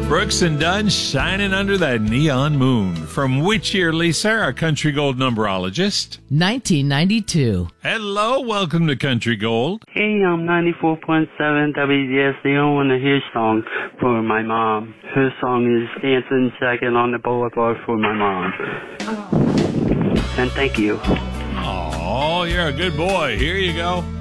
Brooks and Dunn shining under that neon moon. From which year, Lisa, our Country Gold numberologist? 1992. Hello, welcome to Country Gold. Hey, I'm 94.7 WDSD. I want to hear a song for my mom. Her song is Dancing Second on the Boulevard for my mom. And thank you. Oh, you're a good boy. Here you go.